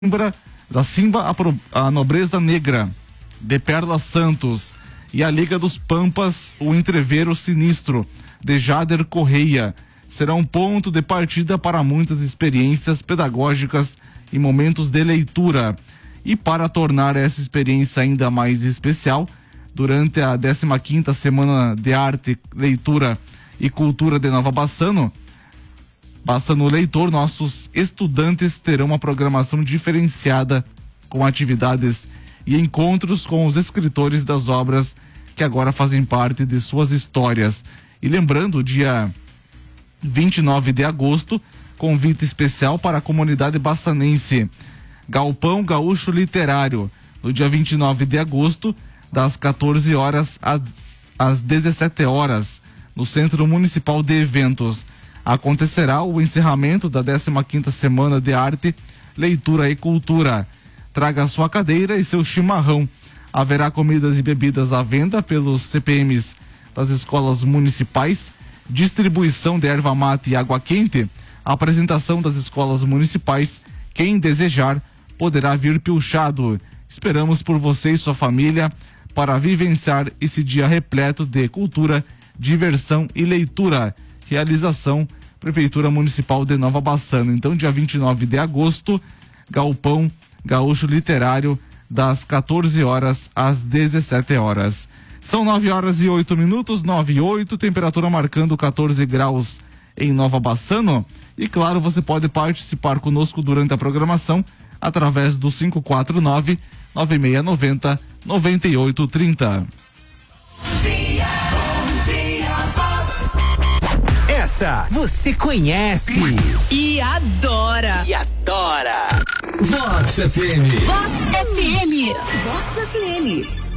Simba, a Nobreza Negra, de Perla Santos, e a Liga dos Pampas, o Entreveiro Sinistro, de Jader Correia, será um ponto de partida para muitas experiências pedagógicas e momentos de leitura. E para tornar essa experiência ainda mais especial, durante a 15ª Semana de Arte, Leitura e Cultura de Nova Bassano Leitor, nossos estudantes terão uma programação diferenciada com atividades e encontros com os escritores das obras que agora fazem parte de suas histórias. E lembrando, dia 29 de agosto, convite especial para a comunidade bassanense, Galpão Gaúcho Literário, no dia 29 de agosto, das 14 horas às 17 horas, no Centro Municipal de Eventos. Acontecerá o encerramento da 15ª Semana de Arte, Leitura e Cultura. Traga sua cadeira e seu chimarrão. Haverá comidas e bebidas à venda pelos CPMs das escolas municipais, distribuição de erva mate e água quente, apresentação das escolas municipais. Quem desejar poderá vir pilchado. Esperamos por você e sua família para vivenciar esse dia repleto de cultura, diversão e leitura. Realização Prefeitura Municipal de Nova Bassano. Então, dia 29 de agosto, Galpão Gaúcho Literário, das 14 horas às 17 horas. São 9 horas e 8 minutos, 9 e 8, temperatura marcando 14 graus em Nova Bassano. E claro, você pode participar conosco durante a programação através do 549-9690-9830. Essa você conhece e adora. Vox FM. Vox FM. Vox FM.